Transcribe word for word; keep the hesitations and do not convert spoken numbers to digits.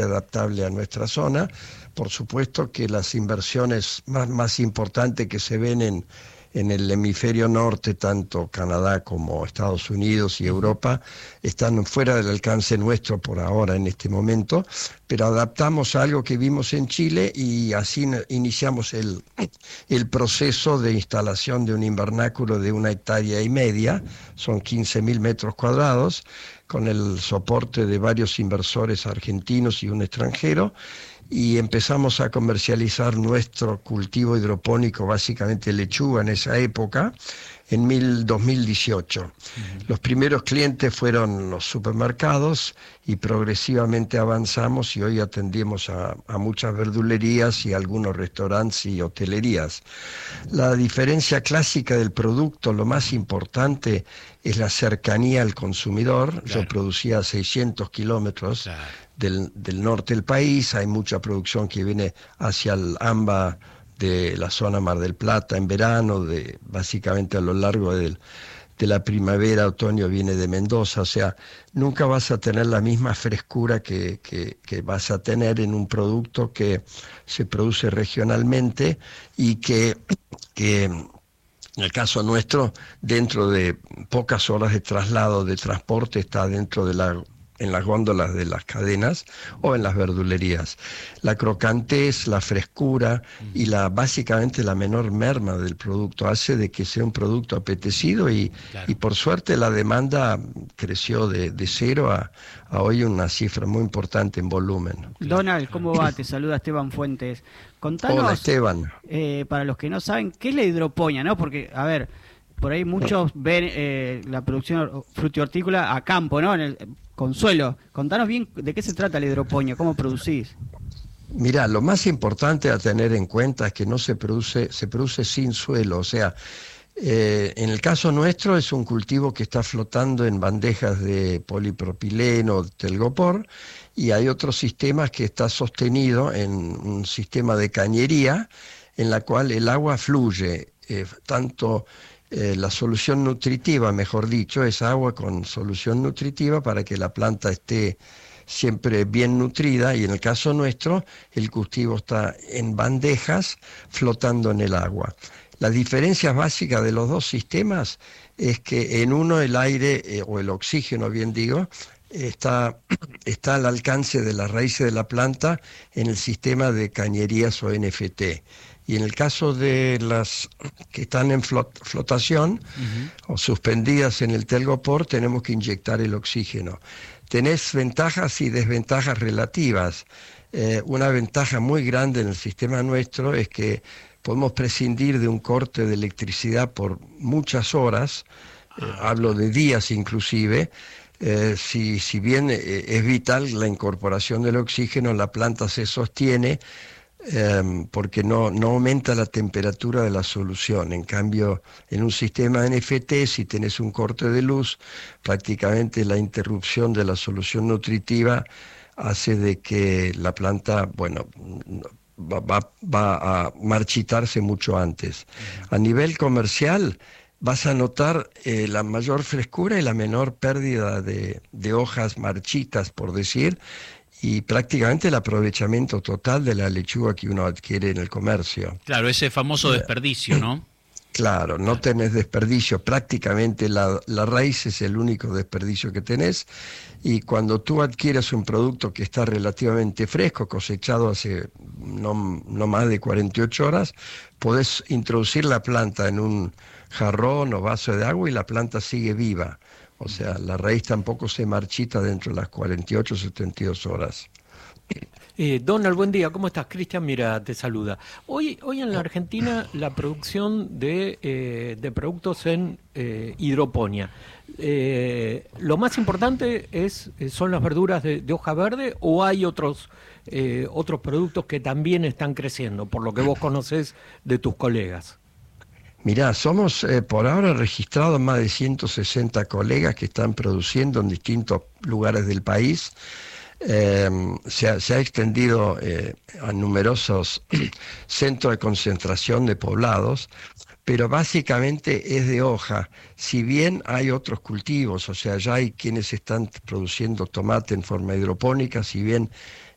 adaptable a nuestra zona. Por supuesto que las inversiones más, más importantes que se ven en, en el hemisferio norte, tanto Canadá como Estados Unidos y Europa, están fuera del alcance nuestro por ahora en este momento, pero adaptamos a algo que vimos en Chile y así iniciamos el, el proceso de instalación de un invernáculo de una hectárea y media, son quince mil metros cuadrados, con el soporte de varios inversores argentinos y un extranjero, y empezamos a comercializar nuestro cultivo hidropónico, básicamente lechuga en esa época, en mil, dos mil dieciocho. Uh-huh. Los primeros clientes fueron los supermercados y progresivamente avanzamos y hoy atendemos a, a muchas verdulerías y algunos restaurantes y hotelerías. La diferencia clásica del producto, lo más importante, es la cercanía al consumidor. Claro. Yo producía a seiscientos kilómetros. Claro. Del, del norte del país, hay mucha producción que viene hacia el AMBA de la zona Mar del Plata en verano, de, básicamente a lo largo del, de la primavera, otoño viene de Mendoza, o sea, nunca vas a tener la misma frescura que, que, que vas a tener en un producto que se produce regionalmente y que, que en el caso nuestro, dentro de pocas horas de traslado, de transporte, está dentro de la en las góndolas de las cadenas o en las verdulerías. La crocantez, la frescura y la básicamente la menor merma del producto hace de que sea un producto apetecido y, claro. y por suerte la demanda creció de, de cero a, a hoy una cifra muy importante en volumen. Donald, ¿cómo va? Te saluda Esteban Fuentes. Contanos, hola Esteban. Eh, para los que no saben, ¿qué es la hidroponía, no? Porque, a ver, por ahí muchos ven eh, la producción frutihortícola a campo, ¿no? En el, con suelo. Contanos bien de qué se trata la hidroponía, cómo producís. Mirá, lo más importante a tener en cuenta es que no se produce, se produce sin suelo, o sea, eh, en el caso nuestro es un cultivo que está flotando en bandejas de polipropileno, telgopor, y hay otros sistemas que está sostenido en un sistema de cañería en la cual el agua fluye, eh, tanto... Eh, la solución nutritiva, mejor dicho, es agua con solución nutritiva para que la planta esté siempre bien nutrida y en el caso nuestro el cultivo está en bandejas flotando en el agua. La diferencia básica de los dos sistemas es que en uno el aire, eh, o el oxígeno bien digo, está, está al alcance de las raíces de la planta en el sistema de cañerías o N F T. Y en el caso de las que están en flot, flotación uh-huh. o suspendidas en el telgopor, tenemos que inyectar el oxígeno. Tenés ventajas y desventajas relativas. Eh, una ventaja muy grande en el sistema nuestro es que podemos prescindir de un corte de electricidad por muchas horas, eh, hablo de días inclusive. Eh, si, si bien eh, es vital la incorporación del oxígeno, la planta se sostiene, Eh, porque no, no aumenta la temperatura de la solución. En cambio, en un sistema N F T, si tenés un corte de luz, prácticamente la interrupción de la solución nutritiva hace de que la planta, bueno, va, va, va a marchitarse mucho antes. A nivel comercial, vas a notar eh, la mayor frescura y la menor pérdida de, de hojas marchitas, por decir, y prácticamente el aprovechamiento total de la lechuga que uno adquiere en el comercio. Claro, ese famoso desperdicio, ¿no? Claro, no tenés desperdicio, prácticamente la, la raíz es el único desperdicio que tenés, y cuando tú adquieres un producto que está relativamente fresco, cosechado hace no, no más de cuarenta y ocho horas, podés introducir la planta en un jarrón o vaso de agua y la planta sigue viva. O sea, la raíz tampoco se marchita dentro de las cuarenta y ocho, setenta y dos horas. Eh, Donald, buen día, ¿cómo estás? Cristian, mira, te saluda. Hoy, hoy en la Argentina la producción de, eh, de productos en eh, hidroponía. Eh, ¿Lo más importante es son las verduras de, de hoja verde o hay otros, eh, otros productos que también están creciendo, por lo que vos conocés de tus colegas? Mirá, somos eh, por ahora registrados más de ciento sesenta colegas que están produciendo en distintos lugares del país. Eh, se, ha, se ha extendido eh, a numerosos centros de concentración de poblados, pero básicamente es de hoja. Si bien hay otros cultivos, o sea, ya hay quienes están produciendo tomate en forma hidropónica, si bien